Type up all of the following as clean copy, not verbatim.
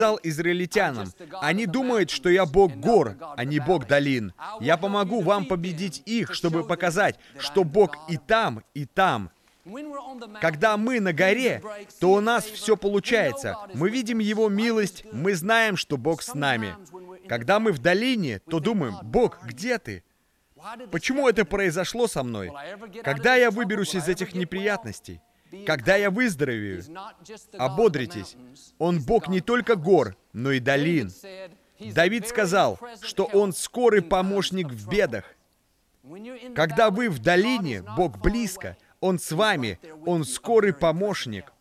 сказал израильтянам: «Они думают, что я Бог гор, а не Бог долин. Я помогу вам победить их, чтобы показать, что Бог и там, и там». Когда мы на горе, то у нас все получается. Мы видим Его милость, мы знаем, что Бог с нами. Когда мы в долине, то думаем: «Бог, где ты? Почему это произошло со мной? Когда я выберусь из этих неприятностей? Когда я выздоровею?» Ободритесь. Он Бог не только гор, но и долин. Давид сказал, что Он скорый помощник в бедах. Когда вы в долине, Бог близко, Он с вами, Он скорый помощник.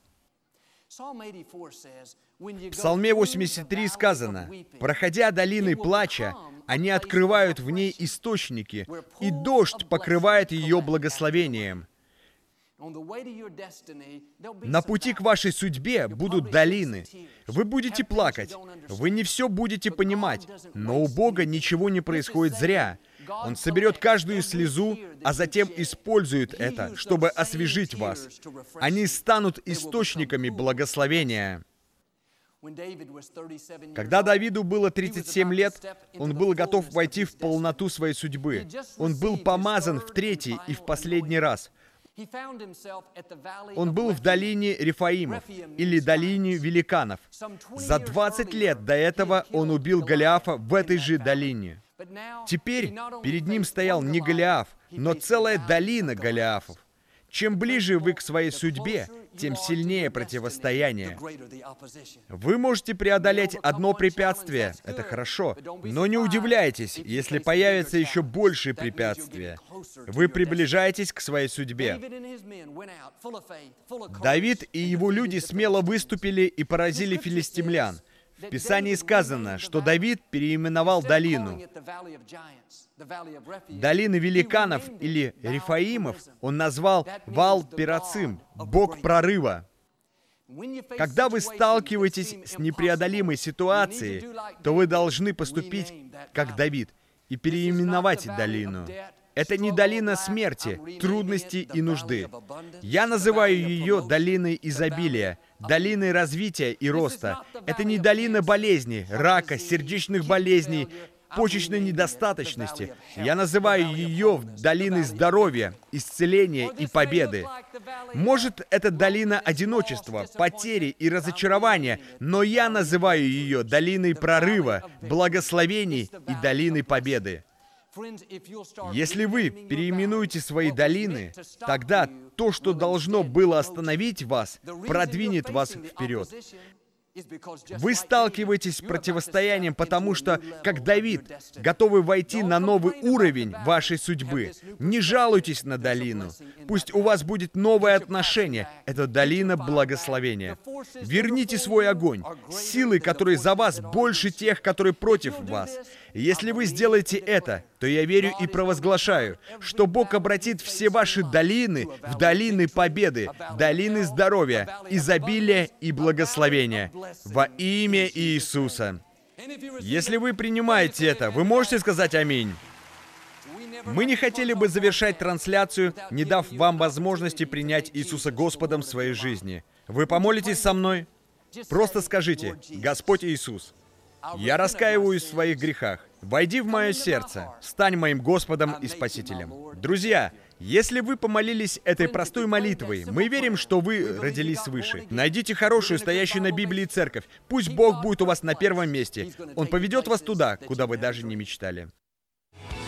В Псалме 83 сказано: «Проходя долиной плача, они открывают в ней источники, и дождь покрывает ее благословением». На пути к вашей судьбе будут долины. Вы будете плакать, вы не все будете понимать, но у Бога ничего не происходит зря. Он соберет каждую слезу, а затем использует это, чтобы освежить вас. Они станут источниками благословения. Когда Давиду было 37 лет, он был готов войти в полноту своей судьбы. Он был помазан в третий и в последний раз. Он был в долине Рефаимов, или долине великанов. За 20 лет до этого он убил Голиафа в этой же долине. Теперь перед ним стоял не Голиаф, но целая долина Голиафов. Чем ближе вы к своей судьбе, тем сильнее противостояние. Вы можете преодолеть одно препятствие, это хорошо, но не удивляйтесь, если появятся еще большие препятствия. Вы приближаетесь к своей судьбе. Давид и его люди смело выступили и поразили филистимлян. В Писании сказано, что Давид переименовал долину. Долины великанов или Рефаимов он назвал Ваал-Перацим, Бог прорыва. Когда вы сталкиваетесь с непреодолимой ситуацией, то вы должны поступить как Давид и переименовать долину. Это не долина смерти, трудностей и нужды. Я называю ее долиной изобилия, долиной развития и роста. Это не долина болезни, рака, сердечных болезней, почечной недостаточности. Я называю ее долиной здоровья, исцеления и победы. Может, это долина одиночества, потери и разочарования, но я называю ее долиной прорыва, благословений и долиной победы. Если вы переименуете свои долины, тогда то, что должно было остановить вас, продвинет вас вперед. Вы сталкиваетесь с противостоянием, потому что, как Давид, готовы войти на новый уровень вашей судьбы. Не жалуйтесь на долину. Пусть у вас будет новое отношение. Это долина благословения. Верните свой огонь. Силы, которые за вас, больше тех, которые против вас. Если вы сделаете это, то я верю и провозглашаю, что Бог обратит все ваши долины в долины победы, долины здоровья, изобилия и благословения во имя Иисуса. Если вы принимаете это, вы можете сказать «Аминь». Мы не хотели бы завершать трансляцию, не дав вам возможности принять Иисуса Господом в своей жизни. Вы помолитесь со мной? Просто скажите: «Господь Иисус, я раскаиваюсь в своих грехах. Войди в мое сердце, стань моим Господом и Спасителем». Друзья, если вы помолились этой простой молитвой, мы верим, что вы родились свыше. Найдите хорошую, стоящую на Библии церковь. Пусть Бог будет у вас на первом месте. Он поведет вас туда, куда вы даже не мечтали.